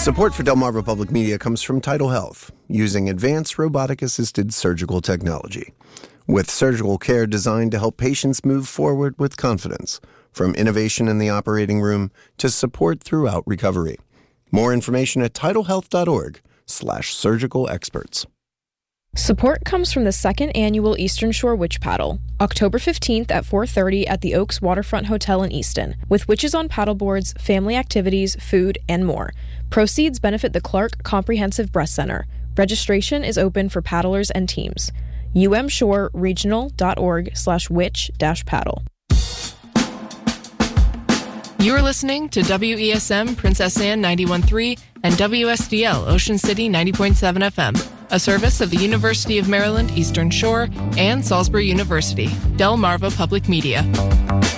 Support for Delmarva Public Media comes from Tidal Health, using advanced robotic-assisted surgical technology. With surgical care designed to help patients move forward with confidence, from innovation in the operating room to support throughout recovery. More information at tidalhealth.org/surgical experts. Support comes from the second annual Eastern Shore Witch Paddle, October 15th at 4:30 at the Oaks Waterfront Hotel in Easton, with witches on paddleboards, family activities, food, and more. Proceeds benefit the Clark Comprehensive Breast Center. Registration is open for paddlers and teams. umshoreregional.org/witch-paddle. You are listening to WESM Princess Anne 91.3 and WSDL Ocean City 90.7 FM, a service of the University of Maryland Eastern Shore and Salisbury University, Delmarva Public Media.